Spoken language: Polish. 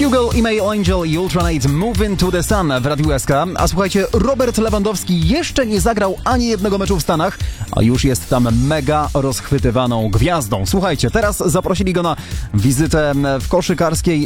Hugo i May Angel i Ultranate Move Into the Sun w Radiu SK. A słuchajcie, Robert Lewandowski jeszcze nie zagrał ani jednego meczu w Stanach, a już jest tam mega rozchwytywaną gwiazdą. Słuchajcie, teraz zaprosili go na wizytę w koszykarskiej